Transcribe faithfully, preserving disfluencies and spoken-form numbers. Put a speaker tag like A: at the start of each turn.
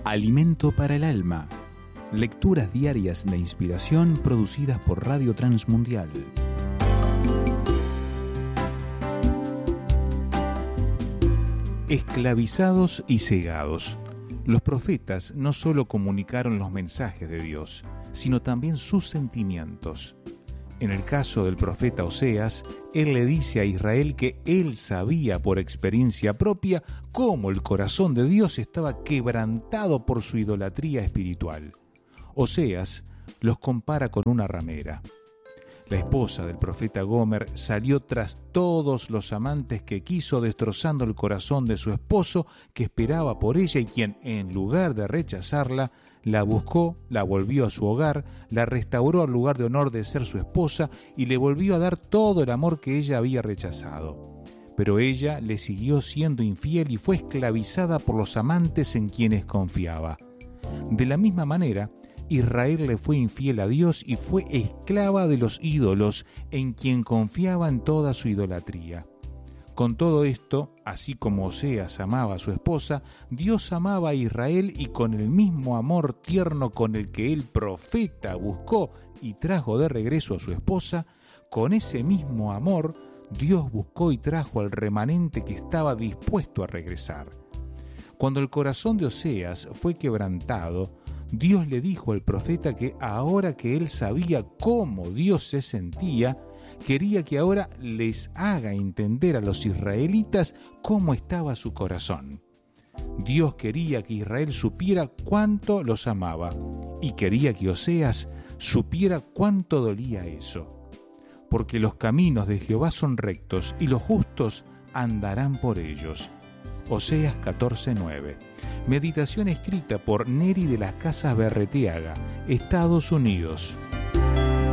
A: Alimento para el alma. Lecturas diarias de inspiración producidas por Radio Transmundial. Esclavizados y cegados. Los profetas no solo comunicaron los mensajes de Dios, sino también sus sentimientos. En el caso del profeta Oseas, él le dice a Israel que él sabía por experiencia propia cómo el corazón de Dios estaba quebrantado por su idolatría espiritual. Oseas los compara con una ramera. La esposa del profeta Gomer salió tras todos los amantes que quiso, destrozando el corazón de su esposo, que esperaba por ella y quien, en lugar de rechazarla, la buscó, la volvió a su hogar, la restauró al lugar de honor de ser su esposa y le volvió a dar todo el amor que ella había rechazado. Pero ella le siguió siendo infiel y fue esclavizada por los amantes en quienes confiaba. De la misma manera, Israel le fue infiel a Dios y fue esclava de los ídolos en quien confiaba en toda su idolatría. Con todo esto, así como Oseas amaba a su esposa, Dios amaba a Israel y con el mismo amor tierno con el que el profeta buscó y trajo de regreso a su esposa, con ese mismo amor Dios buscó y trajo al remanente que estaba dispuesto a regresar. Cuando el corazón de Oseas fue quebrantado, Dios le dijo al profeta que ahora que él sabía cómo Dios se sentía, quería que ahora les haga entender a los israelitas cómo estaba su corazón. Dios quería que Israel supiera cuánto los amaba y quería que Oseas supiera cuánto dolía eso. Porque los caminos de Jehová son rectos y los justos andarán por ellos. Oseas catorce nueve. Meditación escrita por Neri de las Casas Berreteaga, Estados Unidos.